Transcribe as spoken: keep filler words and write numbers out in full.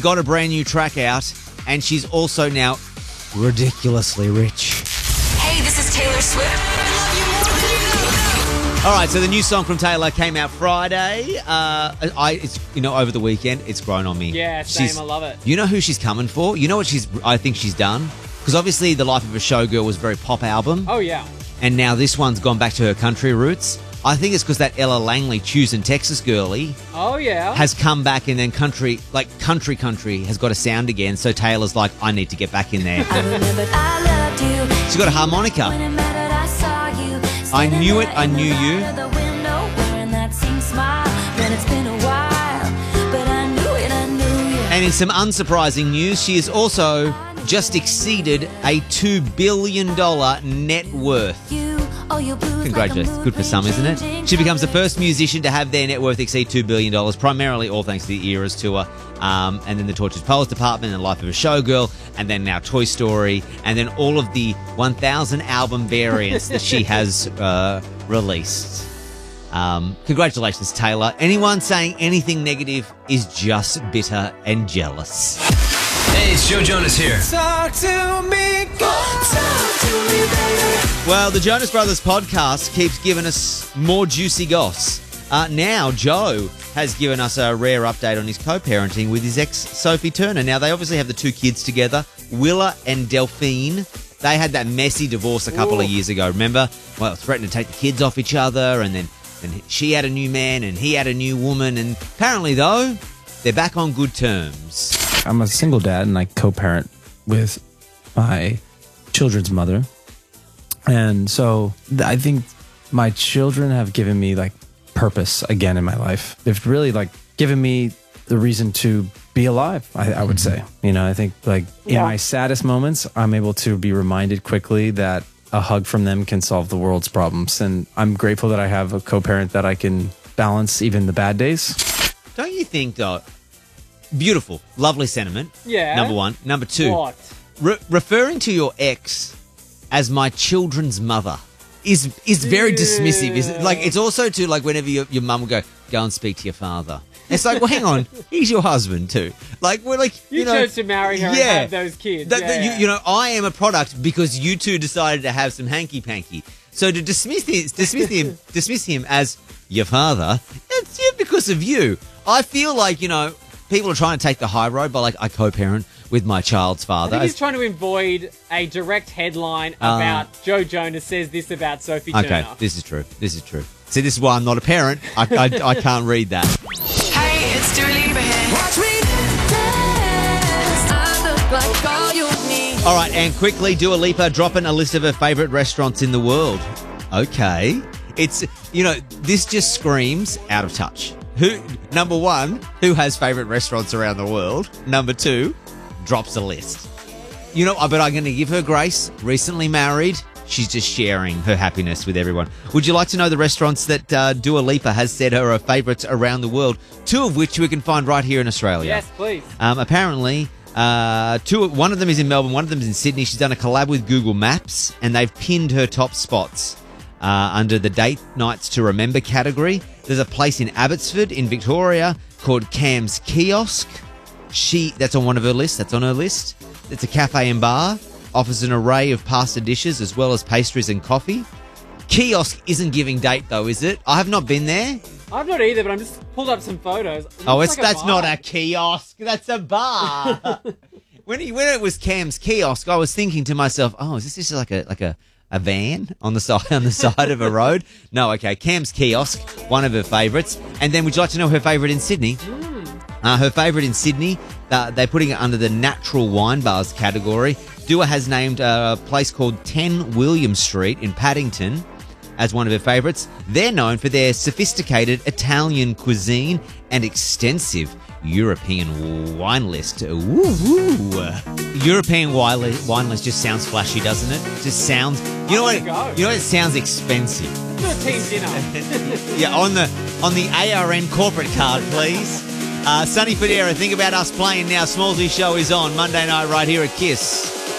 She's got a brand new track out, and she's also now ridiculously rich. Hey, this is Taylor Swift. All right, so the new song from Taylor came out Friday. Uh, I, it's you know, over the weekend, it's grown on me. Yeah, same. She's, I love it. You know who she's coming for? You know what she's? I think she's done, because obviously the Life of a Showgirl was a very pop album. Oh yeah. And now this one's gone back to her country roots. I think it's because that Ella Langley, Choosing Texas girlie, Oh yeah. has come back, and then country, like country, country has got a sound again. So Taylor's like, I need to get back in there. She's got a harmonica. I knew it, I knew you. And in some unsurprising news, she has also just exceeded a two billion dollars net worth. Congratulations. Good for some, isn't it? She becomes the first musician to have their net worth exceed two billion dollars, primarily all thanks to the Eras tour, um, and then the Tortured Poets Department and Life of a Showgirl, and then now Toy Story, and then all of the one thousand album variants that she has uh, released. Um, congratulations, Taylor. Anyone saying anything negative is just bitter and jealous. Hey, it's Joe Jonas here. Talk to me, talk to me, baby. Well, the Jonas Brothers podcast keeps giving us more juicy goss. Uh, now, Joe has given us a rare update on his co-parenting with his ex, Sophie Turner. Now, they obviously have the two kids together, Willa and Delphine. They had that messy divorce a couple Ooh. of years ago, remember? Well, threatened to take the kids off each other, and then and she had a new man, and he had a new woman, and apparently, though, they're back on good terms. I'm a single dad, and I co-parent with my children's mother. And so th- I think my children have given me like purpose again in my life. They've really like given me the reason to be alive, I, I would say. You know, I think like in Yeah. my saddest moments, I'm able to be reminded quickly that a hug from them can solve the world's problems. And I'm grateful that I have a co-parent that I can balance even the bad days. Don't you think, though? Beautiful, lovely sentiment. Yeah. Number one. Number two. What? Re- referring to your ex as my children's mother is is very Yeah. dismissive. Is it? Like, it's also to like whenever your, your mum will go, go and speak to your father. It's like, well, hang on, he's your husband too. Like, we're like, you, You, know, chose to marry her and have those kids. That, yeah, that you, yeah. you know, I am a product because you two decided to have some hanky panky. So to dismiss him, dismiss him, dismiss him as your father, it's yeah, because of you. I feel like, you know, people are trying to take the high road by like, I co-parent with my child's I father. think he's trying to avoid a direct headline Uh, about Joe Jonas says this about Sophie Okay, Turner. this is true. This is true. See, this is why I'm not a parent. I, I, I can't read that. Hey, it's Dua Lipa here. Watch me dance. I look like all you need. All right, and quickly, Dua Lipa dropping a list of her favourite restaurants in the world. Okay. It's, you know, this just screams out of touch. Who, number one, who has favourite restaurants around the world? Number two, drops a list. You know, but I'm going to give her grace. Recently married. She's just sharing her happiness with everyone. Would you like to know the restaurants that uh, Dua Lipa has said are her favourites around the world? Two of which we can find right here in Australia. Yes, please. Um, apparently, uh, two. One of them is in Melbourne. One of them is in Sydney. She's done a collab with Google Maps, and they've pinned her top spots uh, under the Date Nights to Remember category. There's a place in Abbotsford in Victoria called Cam's Kiosk. She that's on one of her lists. That's on her list. It's a cafe and bar. Offers an array of pasta dishes as well as pastries and coffee. Kiosk isn't giving date though, is it? I have not been there. I've not either, but I'm just pulled up some photos. It Oh, looks it's like a that's not bar. a kiosk. That's a bar. when he, when it was Cam's Kiosk, I was thinking to myself, "Oh, is this just like a like a, a van on the side on the side of a road?" No, okay. Cam's Kiosk, one of her favourites. And then, would you like to know her favourite in Sydney? Uh, her favourite in Sydney, uh, they're putting it under the natural wine bars category. Dua has named a place called ten William Street in Paddington as one of her favourites. They're known for their sophisticated Italian cuisine and extensive European wine list. Ooh, ooh. European wine li- wine list just sounds flashy, doesn't it? Just sounds. You know what? wanna go. You know what? It sounds expensive. Let's do a team dinner. Yeah, on the on the A R N corporate card, please. Uh, Sonny Fodera, think about us playing now. Smallsy show is on Monday night right here at Kiss.